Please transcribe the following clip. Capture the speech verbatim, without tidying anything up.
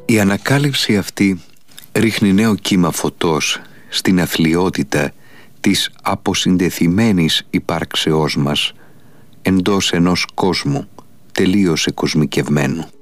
Η ανακάλυψη αυτή ρίχνει νέο κύμα φωτός στην αθλιότητα της αποσυνδεθειμένης υπάρξεώς μας εντός ενός κόσμου τελείως εκοσμικευμένου.